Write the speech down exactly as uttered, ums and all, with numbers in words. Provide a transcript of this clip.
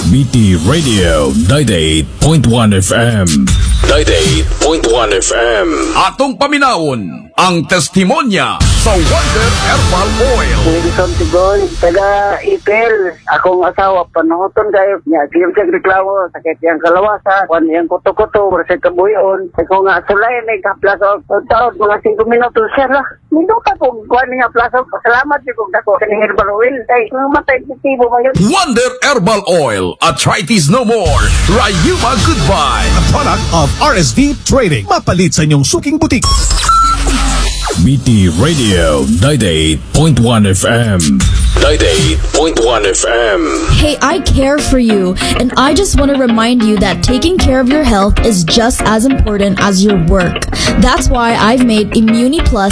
B T Radio ninety-eight point one F M. ninety-eight point one F M. Atong paminawon ang testimonya sa Wonder Herbal Oil. Wilson Tigoy, taga Ipil. Akong asawa, panahoton kayo niya. Siyem siya reklamo, sakit yung kalawasan, kwan yung kuto-kuto, marasay kabuyon. Ako nga, sulay, may kaplaso. Taon, mga singko minuto, siya lah. Minuta kong kwan nga plaso. Salamat siya kung dako. Kaning herbal oil. Ay, matay positibo ba yun? Wonder Herbal Oil. Arthritis no more. Rayuma goodbye. A product of R S V Trading. Mapalit sa inyong suking butik. B T Radio ninety-eight point one F M. ninety-eight point one F M. Hey, I care for you, and I just want to remind you that taking care of your health is just as important as your work. That's why I've made Immuni Plus